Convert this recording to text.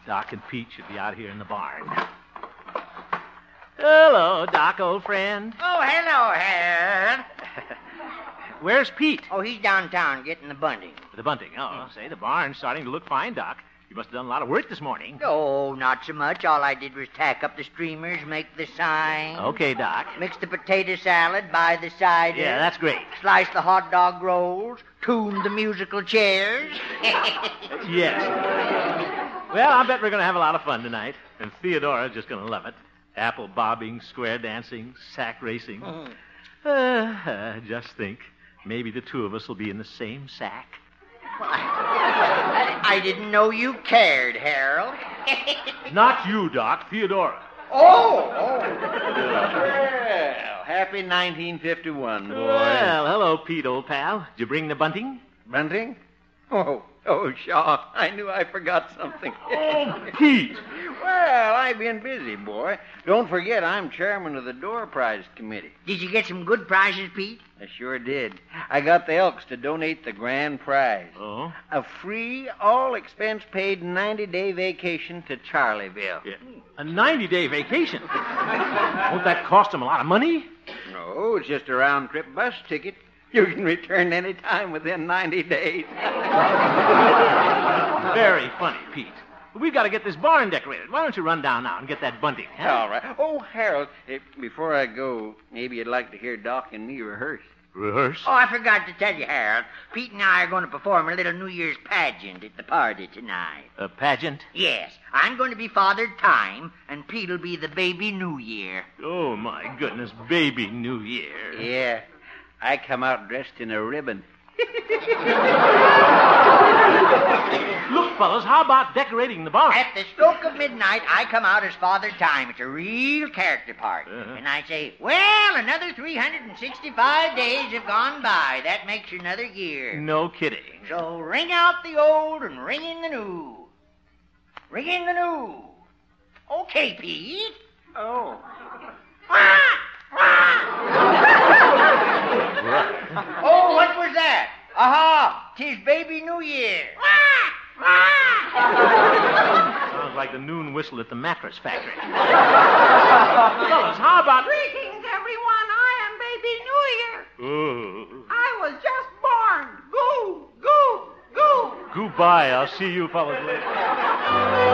Doc and Pete should be out here in the barn. Hello, Doc, old friend. Oh, hello, Harold. Where's Pete? Oh, he's downtown getting the bunting. The bunting. Oh, say, the barn's starting to look fine, Doc. You must have done a lot of work this morning. Oh, not so much. All I did was tack up the streamers, make the sign. Okay, Doc. Mix the potato salad, buy the cider. Yeah, that's great. Slice the hot dog rolls, tune the musical chairs. Yes. Well, I bet we're going to have a lot of fun tonight. And Theodora's just going to love it. Apple bobbing, square dancing, sack racing. Just think. Maybe the two of us will be in the same sack. I didn't know you cared, Harold. Not you, Doc. Theodora. Oh. Well, happy 1951, boys. Well, hello, Pete, old pal. Did you bring the bunting? Bunting? Oh, Shaw, I knew I forgot something. Oh, Pete. Well, I've been busy, boy. Don't forget I'm chairman of the Door Prize Committee. Did you get some good prizes, Pete? I sure did. I got the Elks to donate the grand prize. Oh? A free, all-expense-paid 90-day vacation to Charlieville. Yeah. A 90-day vacation? Won't that cost him a lot of money? No, it's just a round-trip bus ticket. You can return any time within 90 days. Very funny, Pete. We've got to get this barn decorated. Why don't you run down now and get that bunting? Huh? All right. Oh, Harold, before I go, maybe you'd like to hear Doc and me rehearse. Rehearse? Oh, I forgot to tell you, Harold. Pete and I are going to perform a little New Year's pageant at the party tonight. A pageant? Yes. I'm going to be Father Time, and Pete'll be the baby New Year. Oh, my goodness. Baby New Year. Yeah. I come out dressed in a ribbon. Look, fellas, how about decorating the barn? At the stroke of midnight, I come out as Father Time. It's a real character part. Uh-huh. And I say, well, another 365 days have gone by. That makes another year. No kidding. So ring out the old and ring in the new. Ring in the new. Okay, Pete. Oh. Oh, what was that? Aha! 'Tis baby New Year. Sounds like the noon whistle at the mattress factory. Fellas, how about... Greetings, everyone. I am Baby New Year. Oh. I was just born. Goo, goo, goo. Goodbye. I'll see you fellas later.